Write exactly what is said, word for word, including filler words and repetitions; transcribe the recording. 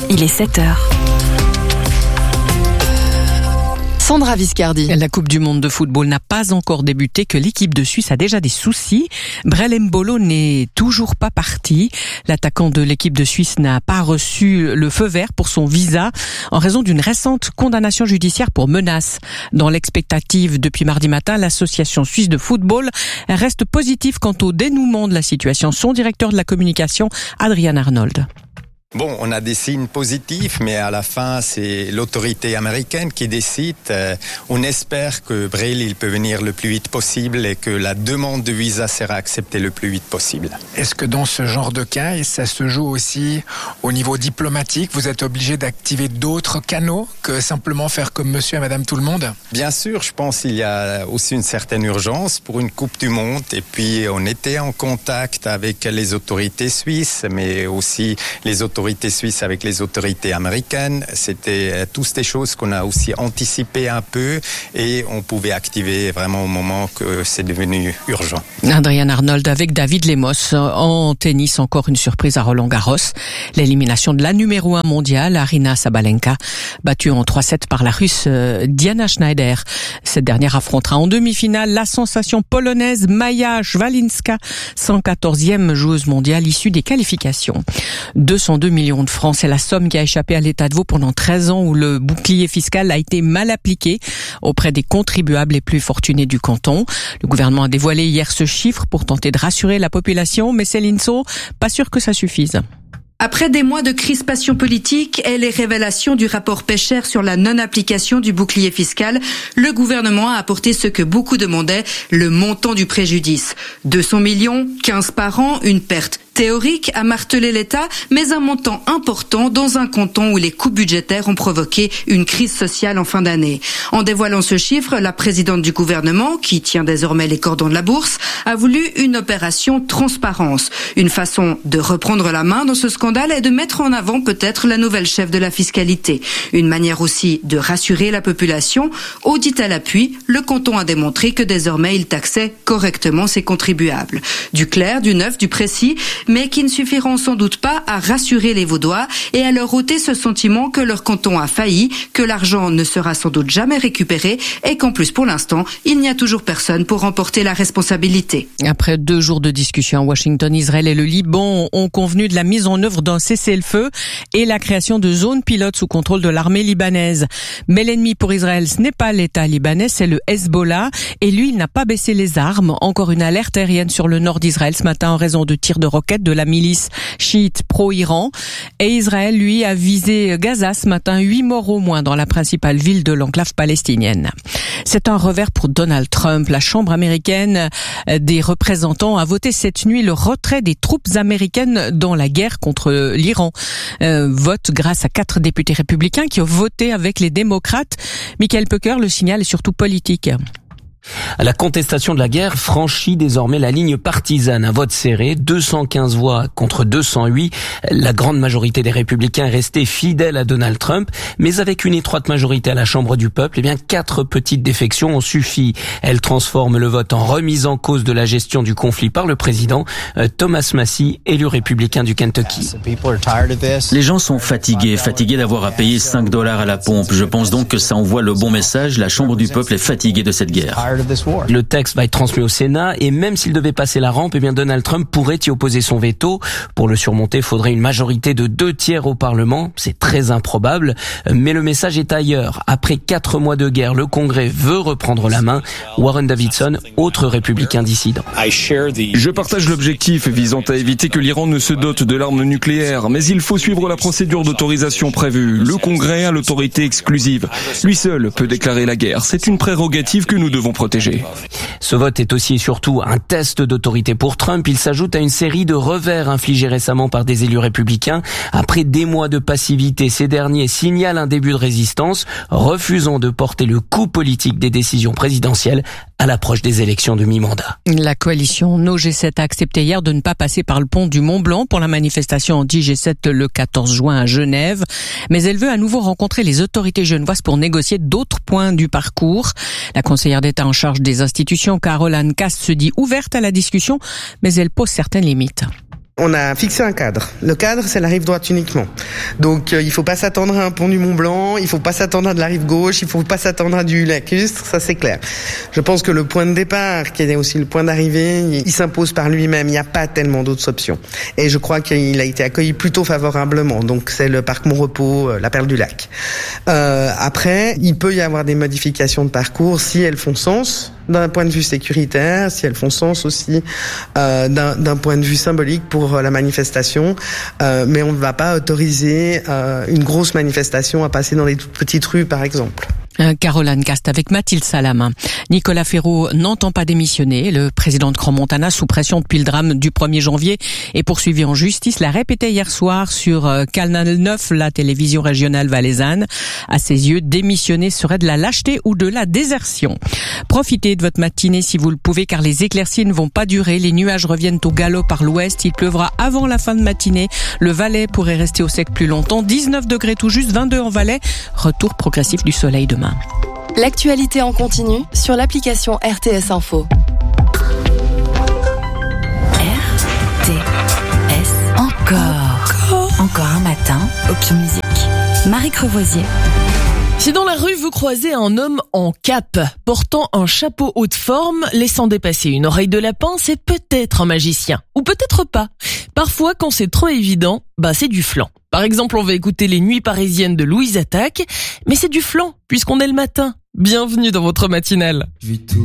Il est sept heures. Sandra Viscardi. La Coupe du Monde de football n'a pas encore débuté que l'équipe de Suisse a déjà des soucis. Brel Mbolo n'est toujours pas parti. L'attaquant de l'équipe de Suisse n'a pas reçu le feu vert pour son visa en raison d'une récente condamnation judiciaire pour menace. Dans l'expectative depuis mardi matin, l'association suisse de football reste positive quant au dénouement de la situation. Son directeur de la communication, Adrian Arnold. Bon, on a des signes positifs, mais à la fin, c'est l'autorité américaine qui décide. Euh, on espère que Brel, il peut venir le plus vite possible et que la demande de visa sera acceptée le plus vite possible. Est-ce que dans ce genre de cas, et ça se joue aussi au niveau diplomatique, vous êtes obligé d'activer d'autres canaux que simplement faire comme monsieur et madame tout le monde ? Bien sûr, je pense qu'il y a aussi une certaine urgence pour une Coupe du Monde. Et puis, on était en contact avec les autorités suisses, mais aussi les autorités autorités suisses avec les autorités américaines. C'était tous des choses qu'on a aussi anticipées un peu et on pouvait activer vraiment au moment que c'est devenu urgent. Adrian Arnold avec David Lemos. En tennis, encore une surprise à Roland-Garros. L'élimination de la numéro un mondiale, Aryna Sabalenka, battue en trois sept par la Russe Diana Schneider. Cette dernière affrontera en demi-finale la sensation polonaise Maja Szwalinska, cent quatorzième joueuse mondiale issue des qualifications. deux cent deux millions de francs, c'est la somme qui a échappé à l'État de Vaud pendant treize ans où le bouclier fiscal a été mal appliqué auprès des contribuables les plus fortunés du canton. Le gouvernement a dévoilé hier ce chiffre pour tenter de rassurer la population, mais Céline Sceaux, pas sûr que ça suffise. Après des mois de crispation politique et les révélations du rapport Pecher sur la non-application du bouclier fiscal, le gouvernement a apporté ce que beaucoup demandaient, le montant du préjudice. deux cents millions, quinze par an, une perte théorique, a martelé l'État, mais un montant important dans un canton où les coupes budgétaires ont provoqué une crise sociale en fin d'année. En dévoilant ce chiffre, la présidente du gouvernement, qui tient désormais les cordons de la bourse, a voulu une opération transparence. Une façon de reprendre la main dans ce scandale et de mettre en avant peut-être la nouvelle chef de la fiscalité. Une manière aussi de rassurer la population. Audit à l'appui, le canton a démontré que désormais il taxait correctement ses contribuables. Du clair, du neuf, du précis, mais qui ne suffiront sans doute pas à rassurer les Vaudois et à leur ôter ce sentiment que leur canton a failli, que l'argent ne sera sans doute jamais récupéré et qu'en plus pour l'instant, il n'y a toujours personne pour remporter la responsabilité. Après deux jours de discussion, Washington, Israël et le Liban ont convenu de la mise en œuvre d'un cessez-le-feu et la création de zones pilotes sous contrôle de l'armée libanaise. Mais l'ennemi pour Israël, ce n'est pas l'État libanais, c'est le Hezbollah et lui, il n'a pas baissé les armes. Encore une alerte aérienne sur le nord d'Israël ce matin en raison de tirs de roquettes de la milice chiite pro-Iran. Et Israël, lui, a visé Gaza ce matin, huit morts au moins dans la principale ville de l'enclave palestinienne. C'est un revers pour Donald Trump. La Chambre américaine des représentants a voté cette nuit le retrait des troupes américaines dans la guerre contre l'Iran. Euh, vote grâce à quatre députés républicains qui ont voté avec les démocrates. Michael Pucker, le signal est surtout politique. La contestation de la guerre franchit désormais la ligne partisane. Un vote serré, deux cent quinze voix contre deux cent huit. La grande majorité des républicains est restée fidèle à Donald Trump, mais avec une étroite majorité à la Chambre du peuple, eh bien quatre petites défections ont suffi. Elles transforment le vote en remise en cause de la gestion du conflit par le président. Thomas Massie, élu républicain du Kentucky. Les gens sont fatigués, fatigués d'avoir à payer cinq dollars à la pompe. Je pense donc que ça envoie le bon message. La Chambre du peuple est fatiguée de cette guerre. Le texte va être transmis au Sénat et même s'il devait passer la rampe, eh bien Donald Trump pourrait y opposer son veto. Pour le surmonter, il faudrait une majorité de deux tiers au Parlement. C'est très improbable, mais le message est ailleurs. Après quatre mois de guerre, le Congrès veut reprendre la main. Warren Davidson, autre républicain dissident. Je partage l'objectif visant à éviter que l'Iran ne se dote de l'arme nucléaire, mais il faut suivre la procédure d'autorisation prévue. Le Congrès a l'autorité exclusive. Lui seul peut déclarer la guerre. C'est une prérogative que nous devons protéger. Ce vote est aussi et surtout un test d'autorité pour Trump. Il s'ajoute à une série de revers infligés récemment par des élus républicains. Après des mois de passivité, ces derniers signalent un début de résistance, refusant de porter le coup politique des décisions présidentielles à l'approche des élections de mi-mandat. La coalition No G sept a accepté hier de ne pas passer par le pont du Mont-Blanc pour la manifestation anti-G sept le quatorze juin à Genève. Mais elle veut à nouveau rencontrer les autorités genevoises pour négocier d'autres points du parcours. La conseillère d'État en charge des institutions, Caroline Cast, se dit ouverte à la discussion, mais elle pose certaines limites. On a fixé un cadre. Le cadre, c'est la rive droite uniquement. Donc, euh, il faut pas s'attendre à un pont du Mont Blanc, il faut pas s'attendre à de la rive gauche, il faut pas s'attendre à du lacustre, ça c'est clair. Je pense que le point de départ, qui est aussi le point d'arrivée, il s'impose par lui-même, il n'y a pas tellement d'autres options. Et je crois qu'il a été accueilli plutôt favorablement. Donc, c'est le parc Mon-Repos, euh, la Perle du Lac. Euh, après, il peut y avoir des modifications de parcours si elles font sens d'un point de vue sécuritaire, si elles font sens aussi euh, d'un, d'un point de vue symbolique pour la manifestation, euh, mais on ne va pas autoriser euh, une grosse manifestation à passer dans des toutes petites rues, par exemple. Caroline Cast avec Mathilde Salam. Nicolas Ferraud n'entend pas démissionner. Le président de Crans-Montana, sous pression depuis le drame du premier janvier, est poursuivi en justice. L'a répété hier soir sur Canal neuf, la télévision régionale valaisanne. À ses yeux, démissionner serait de la lâcheté ou de la désertion. Profitez de votre matinée si vous le pouvez, car les éclaircies ne vont pas durer. Les nuages reviennent au galop par l'ouest. Il pleuvra avant la fin de matinée. Le Valais pourrait rester au sec plus longtemps. dix-neuf degrés tout juste, vingt-deux en Valais. Retour progressif du soleil demain. L'actualité en continu sur l'application R T S Info. R T S. Encore. Encore. Encore un matin. Option musique. Marie Crevoisier. Si dans la rue vous croisez un homme en cape, portant un chapeau haute forme, laissant dépasser une oreille de lapin, c'est peut-être un magicien. Ou peut-être pas. Parfois, quand c'est trop évident, bah c'est du flan. Par exemple, on va écouter les nuits parisiennes de Louise Attaque, mais c'est du flan, puisqu'on est le matin. Bienvenue dans votre matinale.